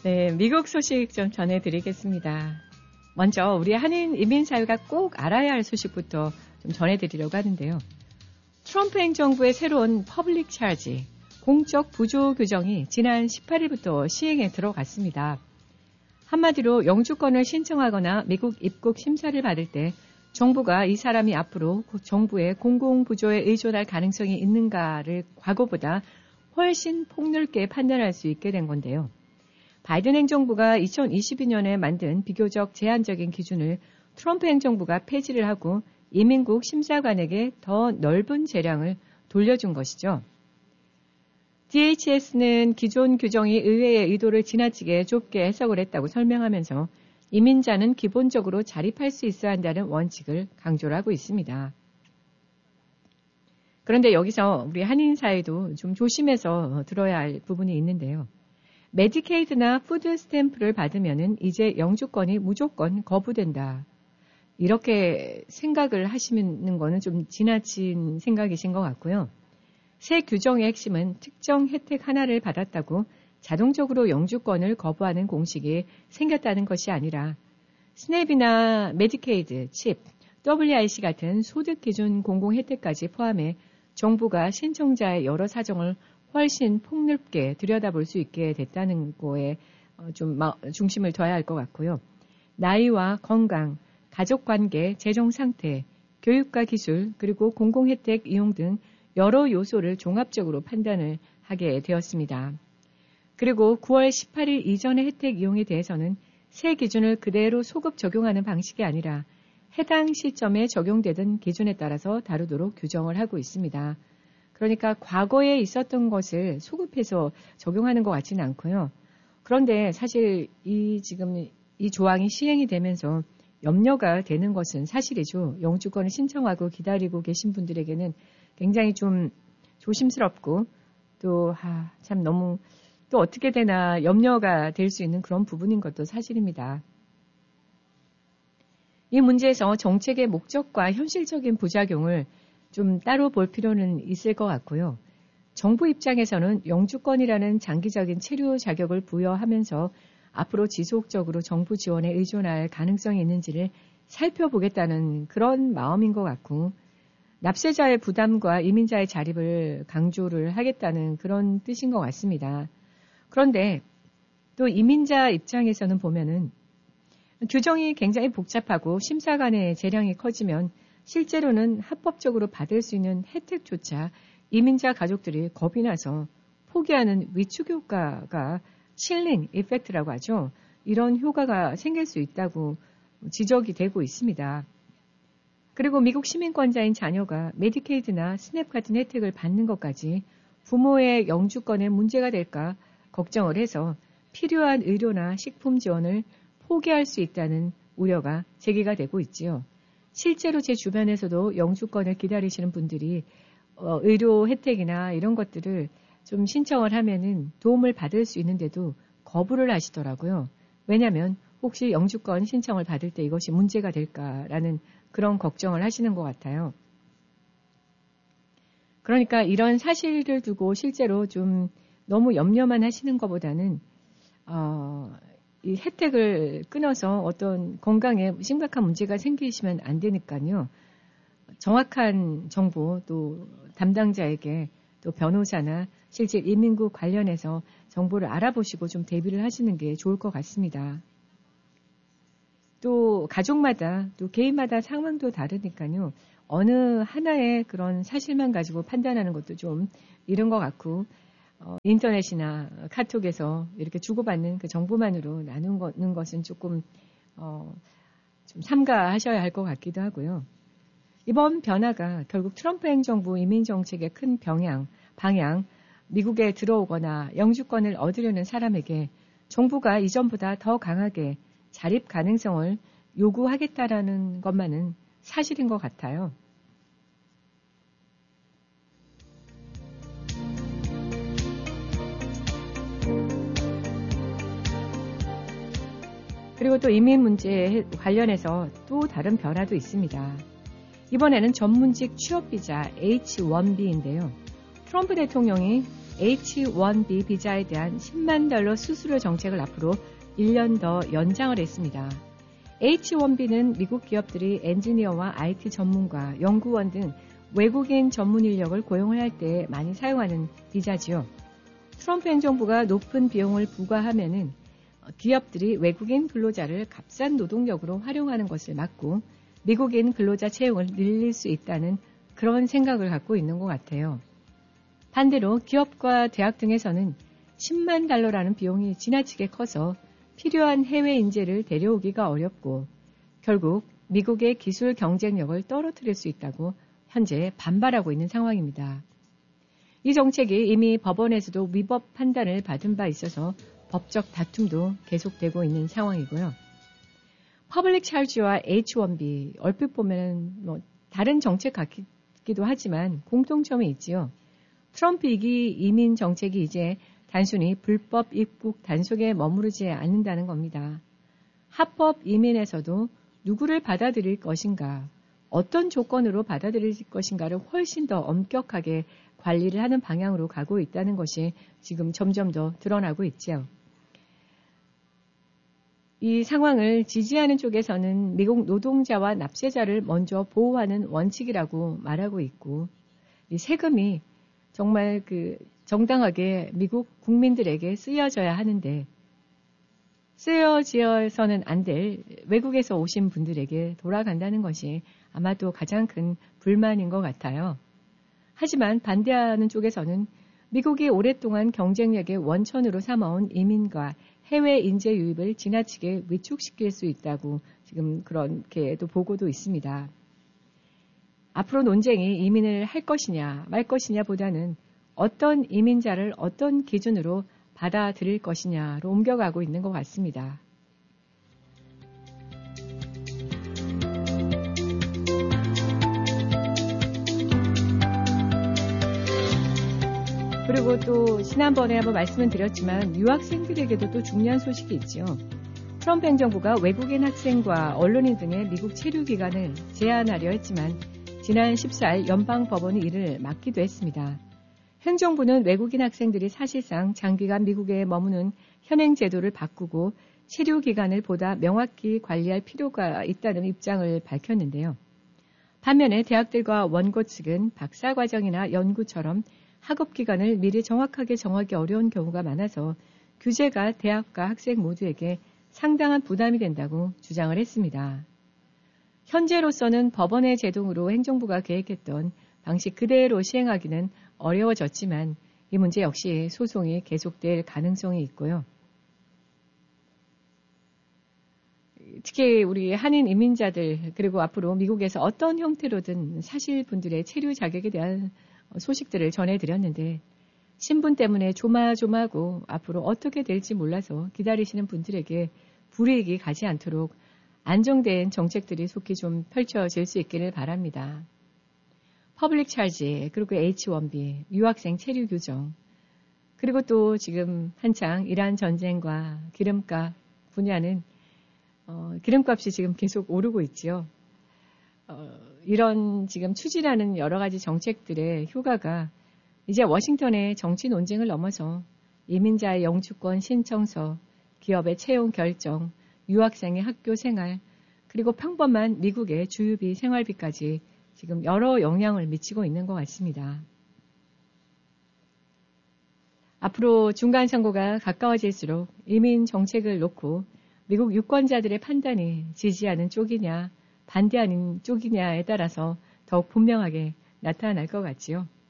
네, 미국 소식 좀 전해드리겠습니다. 먼저 우리 한인 이민 사회가 꼭 알아야 할 소식부터 좀 전해드리려고 하는데요. 트럼프 행정부의 새로운 퍼블릭 차지, 공적 부조 규정이 지난 18일부터 시행에 들어갔습니다. 한마디로 영주권을 신청하거나 미국 입국 심사를 받을 때 정부가 이 사람이 앞으로 정부의 공공부조에 의존할 가능성이 있는가를 과거보다 훨씬 폭넓게 판단할 수 있게 된 건데요. 바이든 행정부가 2022년에 만든 비교적 제한적인 기준을 트럼프 행정부가 폐지를 하고 이민국 심사관에게 더 넓은 재량을 돌려준 것이죠. DHS는 기존 규정이 의회의 의도를 지나치게 좁게 해석을 했다고 설명하면서 이민자는 기본적으로 자립할 수 있어야 한다는 원칙을 강조를 하고 있습니다. 그런데 여기서 우리 한인 사회도 좀 조심해서 들어야 할 부분이 있는데요. 메디케이드나 푸드 스탬프를 받으면은 이제 영주권이 무조건 거부된다. 이렇게 생각을 하시는 거는 좀 지나친 생각이신 것 같고요. 새 규정의 핵심은 특정 혜택 하나를 받았다고 자동적으로 영주권을 거부하는 공식이 생겼다는 것이 아니라 스냅이나 메디케이드, 칩, WIC 같은 소득 기준 공공 혜택까지 포함해 정부가 신청자의 여러 사정을 훨씬 폭넓게 들여다볼 수 있게 됐다는 거에 좀 중심을 둬야 할 것 같고요. 나이와 건강, 가족관계, 재정 상태, 교육과 기술, 그리고 공공혜택 이용 등 여러 요소를 종합적으로 판단을 하게 되었습니다. 그리고 9월 18일 이전의 혜택 이용에 대해서는 새 기준을 그대로 소급 적용하는 방식이 아니라 해당 시점에 적용되던 기준에 따라서 다루도록 규정을 하고 있습니다. 그러니까 과거에 있었던 것을 소급해서 적용하는 것 같지는 않고요. 그런데 사실 지금 이 조항이 시행이 되면서 염려가 되는 것은 사실이죠. 영주권을 신청하고 기다리고 계신 분들에게는 굉장히 좀 조심스럽고 또 참 너무 또 어떻게 되나 염려가 될 수 있는 그런 부분인 것도 사실입니다. 이 문제에서 정책의 목적과 현실적인 부작용을 좀 따로 볼 필요는 있을 것 같고요. 정부 입장에서는 영주권이라는 장기적인 체류 자격을 부여하면서 앞으로 지속적으로 정부 지원에 의존할 가능성이 있는지를 살펴보겠다는 그런 마음인 것 같고, 납세자의 부담과 이민자의 자립을 강조를 하겠다는 그런 뜻인 것 같습니다. 그런데 또 이민자 입장에서는 보면은 규정이 굉장히 복잡하고 심사관의 재량이 커지면 실제로는 합법적으로 받을 수 있는 혜택조차 이민자 가족들이 겁이 나서 포기하는 위축 효과가 칠링 이펙트라고 하죠. 이런 효과가 생길 수 있다고 지적이 되고 있습니다. 그리고 미국 시민권자인 자녀가 메디케이드나 스냅 같은 혜택을 받는 것까지 부모의 영주권에 문제가 될까 걱정을 해서 필요한 의료나 식품 지원을 포기할 수 있다는 우려가 제기가 되고 있지요. 실제로 제 주변에서도 영주권을 기다리시는 분들이 의료 혜택이나 이런 것들을 좀 신청을 하면은 도움을 받을 수 있는데도 거부를 하시더라고요. 왜냐하면 혹시 영주권 신청을 받을 때 이것이 문제가 될까라는 그런 걱정을 하시는 것 같아요. 그러니까 이런 사실을 두고 실제로 좀 너무 염려만 하시는 것보다는 이 혜택을 끊어서 어떤 건강에 심각한 문제가 생기시면 안 되니까요. 정확한 정보 또 담당자에게 또 변호사나 실제 이민국 관련해서 정보를 알아보시고 좀 대비를 하시는 게 좋을 것 같습니다. 또 가족마다 또 개인마다 상황도 다르니까요. 어느 하나의 그런 사실만 가지고 판단하는 것도 좀 이른 것 같고 인터넷이나 카톡에서 이렇게 주고받는 그 정보만으로 나누는 것은 조금 좀 삼가하셔야 할 것 같기도 하고요. 이번 변화가 결국 트럼프 행정부 이민정책의 큰 방향, 미국에 들어오거나 영주권을 얻으려는 사람에게 정부가 이전보다 더 강하게 자립 가능성을 요구하겠다라는 것만은 사실인 것 같아요. 그리고 또 이민 문제에 관련해서 또 다른 변화도 있습니다. 이번에는 전문직 취업비자 H-1B인데요. 트럼프 대통령이 H-1B 비자에 대한 10만 달러 수수료 정책을 앞으로 1년 더 연장을 했습니다. H-1B는 미국 기업들이 엔지니어와 IT 전문가, 연구원 등 외국인 전문 인력을 고용을 할 때 많이 사용하는 비자지요. 트럼프 행정부가 높은 비용을 부과하면은 기업들이 외국인 근로자를 값싼 노동력으로 활용하는 것을 막고 미국인 근로자 채용을 늘릴 수 있다는 그런 생각을 갖고 있는 것 같아요. 반대로 기업과 대학 등에서는 10만 달러라는 비용이 지나치게 커서 필요한 해외 인재를 데려오기가 어렵고 결국 미국의 기술 경쟁력을 떨어뜨릴 수 있다고 현재 반발하고 있는 상황입니다. 이 정책이 이미 법원에서도 위법 판단을 받은 바 있어서 법적 다툼도 계속되고 있는 상황이고요. 퍼블릭 찰지와 H-1B 얼핏 보면 다른 정책 같기도 하지만 공통점이 있지요. 트럼프 2기 이민 정책이 이제 단순히 불법 입국 단속에 머무르지 않는다는 겁니다. 합법 이민에서도 누구를 받아들일 것인가, 어떤 조건으로 받아들일 것인가를 훨씬 더 엄격하게 관리를 하는 방향으로 가고 있다는 것이 지금 점점 더 드러나고 있죠. 이 상황을 지지하는 쪽에서는 미국 노동자와 납세자를 먼저 보호하는 원칙이라고 말하고 있고, 이 세금이 정말 정당하게 미국 국민들에게 쓰여져야 하는데 쓰여져서는 안 될 외국에서 오신 분들에게 돌아간다는 것이 아마도 가장 큰 불만인 것 같아요. 하지만 반대하는 쪽에서는 미국이 오랫동안 경쟁력의 원천으로 삼아온 이민과 해외 인재 유입을 지나치게 위축시킬 수 있다고 지금 그렇게도 보고도 있습니다. 앞으로 논쟁이 이민을 할 것이냐 말 것이냐 보다는 어떤 이민자를 어떤 기준으로 받아들일 것이냐로 옮겨가고 있는 것 같습니다. 그리고 또 지난번에 한번 말씀을 드렸지만 유학생들에게도 또 중요한 소식이 있죠. 트럼프 행정부가 외국인 학생과 언론인 등의 미국 체류 기간을 제한하려 했지만 지난 14일 연방법원이 이를 막기도 했습니다. 행정부는 외국인 학생들이 사실상 장기간 미국에 머무는 현행 제도를 바꾸고 체류 기간을 보다 명확히 관리할 필요가 있다는 입장을 밝혔는데요. 반면에 대학들과 원고 측은 박사과정이나 연구처럼 학업 기간을 미리 정확하게 정하기 어려운 경우가 많아서 규제가 대학과 학생 모두에게 상당한 부담이 된다고 주장을 했습니다. 현재로서는 법원의 제동으로 행정부가 계획했던 방식 그대로 시행하기는 어려워졌지만 이 문제 역시 소송이 계속될 가능성이 있고요. 특히 우리 한인 이민자들 그리고 앞으로 미국에서 어떤 형태로든 사실 분들의 체류 자격에 대한 소식들을 전해드렸는데 신분 때문에 조마조마하고 앞으로 어떻게 될지 몰라서 기다리시는 분들에게 불이익이 가지 않도록 안정된 정책들이 속히 좀 펼쳐질 수 있기를 바랍니다. 퍼블릭 찰지, 그리고 H-1B, 유학생 체류 규정, 그리고 또 지금 한창 이란 전쟁과 기름값 분야는 기름값이 지금 계속 오르고 있지요. 이런 지금 추진하는 여러 가지 정책들의 효과가 이제 워싱턴의 정치 논쟁을 넘어서 이민자의 영주권 신청서, 기업의 채용 결정, 유학생의 학교 생활, 그리고 평범한 미국의 주유비, 생활비까지 지금 여러 영향을 미치고 있는 것 같습니다. 앞으로 중간선거가 가까워질수록 이민 정책을 놓고 미국 유권자들의 판단이 지지하는 쪽이냐 반대하는 쪽이냐에 따라서 더욱 분명하게 나타날 것 같지요.